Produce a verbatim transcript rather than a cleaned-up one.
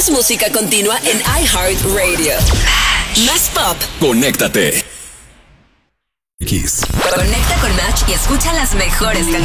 Más música continua en iHeartRadio. Más pop. Conéctate. Kiss. Conecta con Match y escucha las mejores canciones.